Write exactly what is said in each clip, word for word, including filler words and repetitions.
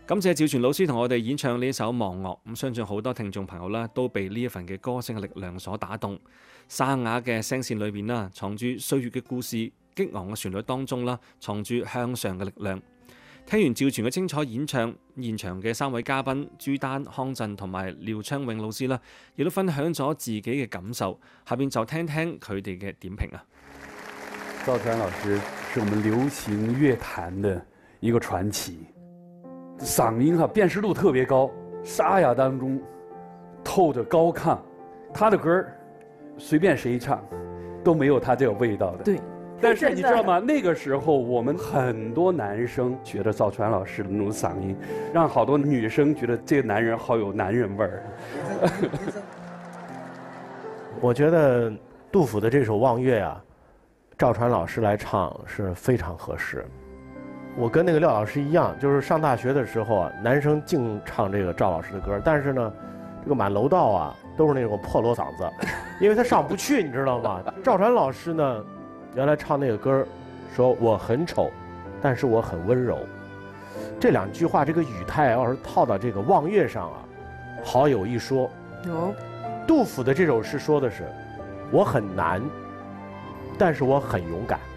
感謝趙傳老師同我哋演唱呢首《忘樂》，咁相信好多聽眾朋友啦都被呢一份嘅歌聲嘅力量所打動。沙啞嘅聲線裏邊啦，藏住歲月嘅故事；激昂嘅旋律當中啦，藏住向上嘅力量。聽完趙傳嘅精彩演唱，現場嘅三位嘉賓朱丹、康震同埋廖昌永老師啦，亦都分享咗自己嘅感受。下邊就聽聽佢哋嘅點評啊。 趙傳老師是我們流行樂壇的一個傳奇。嗓音哈辨識度特別高，沙啞當中透着高亢，他的歌隨便誰唱都沒有他這個味道的。 對， 但是你知道嗎？那個時候我們很多男生覺得趙傳老師的那種嗓音，讓好多女生覺得這個男人好有男人味兒。 我覺得杜甫的這首《望月》啊，趙傳老師來唱是非常合適。我跟那個廖老師一樣，就是上大學的時候啊，男生淨唱這個趙老師的歌，但是呢，這個滿樓道啊都是那種破鑼嗓子，因為他上不去，你知道嗎？趙傳老師呢，原來唱那個歌，說我很醜，但是我很溫柔。這兩句話，這個語態要是套到這個望月上啊，好有一說。 有。 杜甫的這首詩說的是，我很難，但是我很勇敢。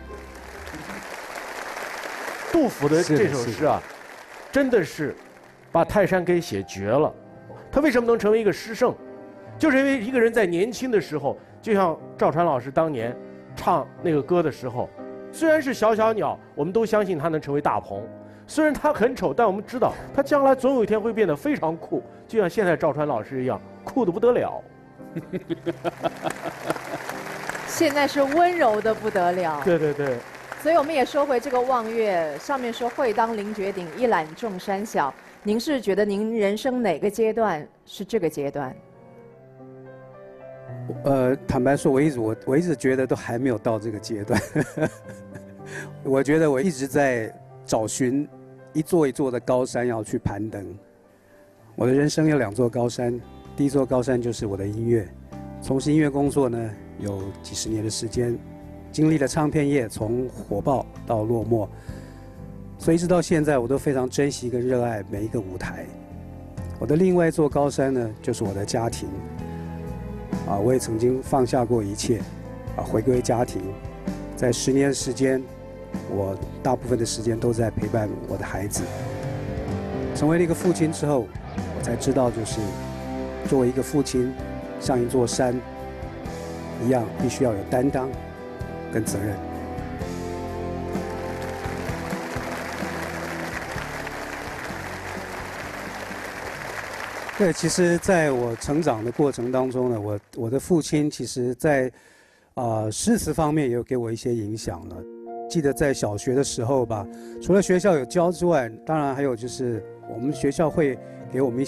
杜甫的這首詩啊，真的是把泰山給寫絕了。他為什麼能成為一個詩聖？就是因為一個人在年輕的時候，就像趙傳老師當年唱那個歌的時候，雖然是小小鳥，我們都相信他能成為大鵬。雖然他很醜，但我們知道他將來總有一天會變得非常酷，就像現在趙傳老師一樣，酷得不得了。 現在是溫柔的不得了。 對對對。 所以我們也說回這個望月，上面說會當凌絕頂，一覽眾山小。您是覺得您人生哪個階段是這個階段？ 呃，坦白說，我一直我我一直覺得都還沒有到這個階段。我覺得我一直在找尋一座一座的高山要去攀登。我的人生有兩座高山，第一座高山就是我的音樂。從事音樂工作呢，有幾十年的時間。經歷了唱片業從火爆到落寞，所以一直到現在我都非常珍惜跟熱愛每一個舞台。我的另外一座高山呢，就是我的家庭。啊，我也曾經放下過一切，啊，回歸家庭。在十年的時間，我大部分的時間都在陪伴我的孩子。成為了一個父親之後，我才知道，就是作為一個父親，像一座山一樣，必須要有擔當跟責任。对，其实在我成长的过程当中呢，我我的父亲其实在啊诗词方面也有给我一些影响了。记得在小学的时候吧，除了学校有教之外，当然还有就是我们学校会给我们一些